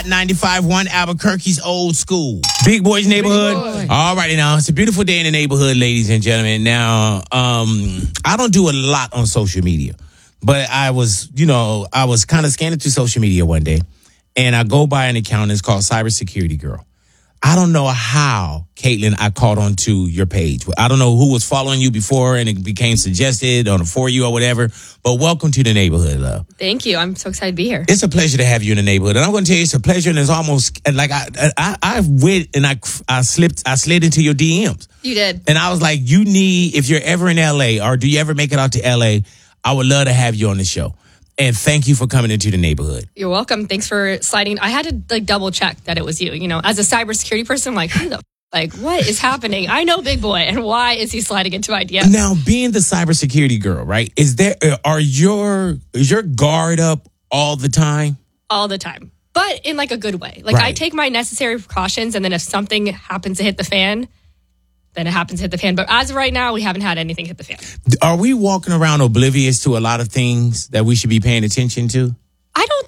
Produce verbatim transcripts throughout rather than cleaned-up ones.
Hot ninety-five point one Albuquerque's old school. Big Boy's neighborhood. Big boy. All righty now. It's a beautiful day in the neighborhood, ladies and gentlemen. Now, um, I don't do a lot on social media, but I was, you know, I was kind of scanning through social media one day, and I go by an account that's called Cybersecurity Girl. I don't know how, Caitlin, I caught onto your page. I don't know who was following you before and it became suggested on For You or whatever, but welcome to the neighborhood, love. Thank you. I'm so excited to be here. It's a pleasure to have you in the neighborhood. And I'm going to tell you, it's a pleasure, and it's almost like I I, I went and I, I slipped, I slid into your D Ms. You did. And I was like, you need, if you're ever in L A or do you ever make it out to L A, I would love to have you on the show. And thank you for coming into the neighborhood. You're welcome. Thanks for sliding. I had to like double check that it was you. You know, as a cybersecurity person, I'm like, who the f- like what is happening? I know Big Boy, and why is he sliding into my D Ms? Now, being the cybersecurity girl, right? Is there are your is your guard up all the time? All the time, but in like a good way. Like right. I take my necessary precautions, and then if something happens to hit the fan, then it happens to hit the fan. But as of right now, we haven't had anything hit the fan. Are we walking around oblivious to a lot of things that we should be paying attention to? I don't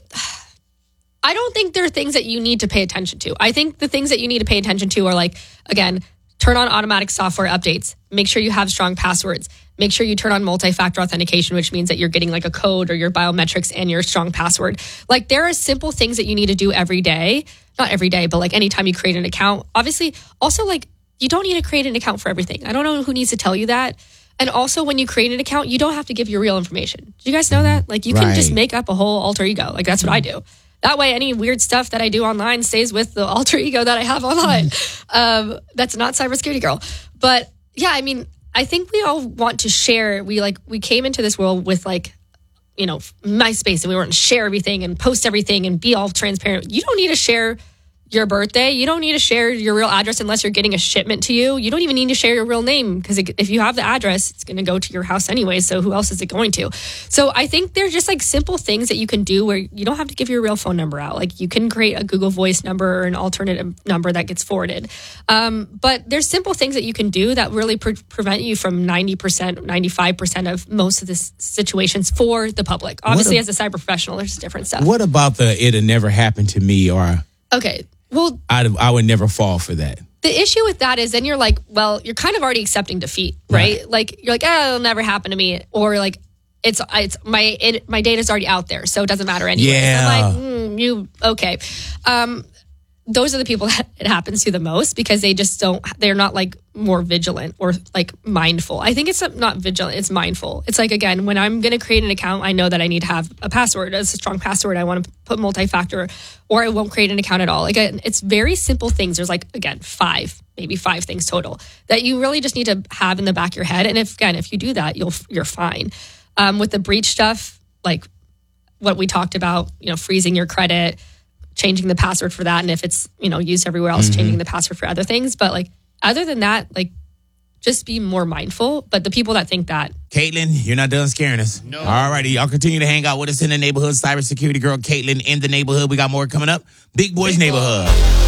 I don't think there are things that you need to pay attention to. I think the things that you need to pay attention to are like, again, turn on automatic software updates. Make sure you have strong passwords. Make sure you turn on multi-factor authentication, which means that you're getting like a code or your biometrics and your strong password. Like there are simple things that you need to do every day. Not every day, but like anytime you create an account. Obviously, also like you don't need to create an account for everything. I don't know who needs to tell you that. And also, when you create an account, you don't have to give your real information. Do you guys know that? Like, you can right. just make up a whole alter ego. Like, that's what I do. That way, any weird stuff that I do online stays with the alter ego that I have online. um, that's not Cybersecurity Girl. But, yeah, I mean, I think we all want to share. We, like, we came into this world with, like, you know, MySpace, and we want to share everything and post everything and be all transparent. You don't need to share your birthday. You don't need to share your real address unless you're getting a shipment to you. You don't even need to share your real name because if you have the address, it's going to go to your house anyway. So who else is it going to? So I think they're just like simple things that you can do where you don't have to give your real phone number out. Like you can create a Google Voice number or an alternative number that gets forwarded. Um, but there's simple things that you can do that really pre- prevent you from ninety percent, ninety-five percent of most of the s- situations for the public. Obviously, a, as a cyber professional, there's different stuff. What about the it'll never happen to me or... Okay. Well, I'd, I would never fall for that. The issue with that is then you're like, well, you're kind of already accepting defeat, right? right. Like you're like, oh, it'll never happen to me, or like it's it's my it, my data's already out there, so it doesn't matter anyway. Yeah. So I'm like, mm, you okay? Um, those are the people that it happens to the most because they just don't. They're not like more vigilant or like mindful. I think it's not vigilant. It's mindful. It's like, again, when I'm going to create an account, I know that I need to have a password. It's a strong password. I want to put multi-factor, or I won't create an account at all. Again, it's very simple things. There's like, again, five, maybe five things total that you really just need to have in the back of your head. And if, again, if you do that, you'll, you're fine. Um, with the breach stuff, like what we talked about, you know, freezing your credit, changing the password for that. And if it's, you know, used everywhere else, mm-hmm. changing the password for other things. But like, other than that, like, just be more mindful. But the people that think that. Caitlin, you're not done scaring us. No. All righty. Y'all continue to hang out with us in the neighborhood. Cybersecurity Girl, Caitlin in the neighborhood. We got more coming up. Big Boy's Big Neighborhood. Boy.